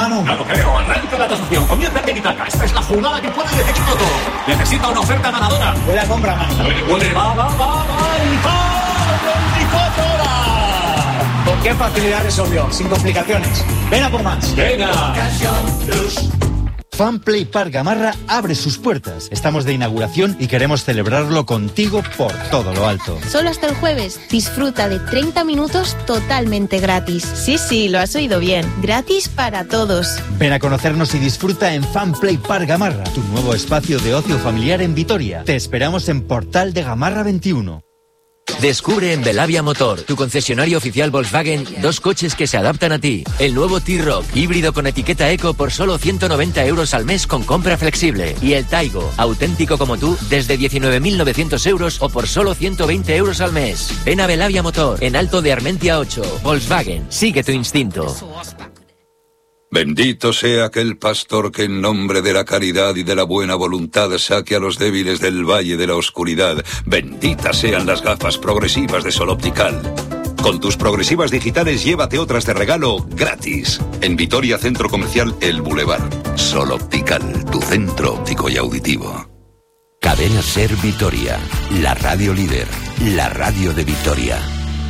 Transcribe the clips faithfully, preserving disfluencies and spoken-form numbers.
Manu? No lo creo. Arranca la tasación. Comienza Tiki-Taka. Esta es la jugada que puede decirlo todo. Necesita una oferta ganadora. Buena compra, Manu. Huele, va, va, va, va. Y va. veinticuatro horas. ¿Con qué facilidad resolvió? Sin complicaciones. Ven a por más. Venga. Funplay Park Gamarra abre sus puertas. Estamos de inauguración y queremos celebrarlo contigo por todo lo alto. Solo hasta el jueves. Disfruta de treinta minutos totalmente gratis. Sí, sí, lo has oído bien. Gratis para todos. Ven a conocernos y disfruta en Funplay Park Gamarra, tu nuevo espacio de ocio familiar en Vitoria. Te esperamos en Portal de Gamarra veintiuno. Descubre en Belavia Motor, tu concesionario oficial Volkswagen, dos coches que se adaptan a ti. El nuevo T-Roc, híbrido con etiqueta Eco por solo ciento noventa euros al mes con compra flexible. Y el Taigo, auténtico como tú, desde diecinueve mil novecientos euros o por solo ciento veinte euros al mes. Ven a Belavia Motor, en Alto de Armentia ocho. Volkswagen, sigue tu instinto. Bendito sea aquel pastor que en nombre de la caridad y de la buena voluntad saque a los débiles del valle de la oscuridad. Benditas sean las gafas progresivas de Sol Optical. Con tus progresivas digitales llévate otras de regalo gratis. En Vitoria Centro Comercial El Boulevard. Sol Optical, tu centro óptico y auditivo. Cadena Ser Vitoria, la radio líder, la radio de Vitoria.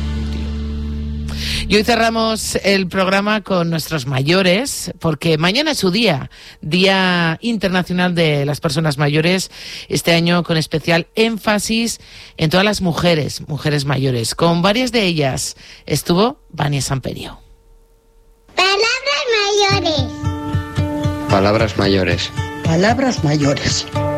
Y hoy cerramos el programa con nuestros mayores, porque mañana es su día, Día Internacional de las Personas Mayores, este año con especial énfasis en todas las mujeres, mujeres mayores. Con varias de ellas estuvo Vania Samperio. Palabras mayores. Palabras mayores. Palabras mayores.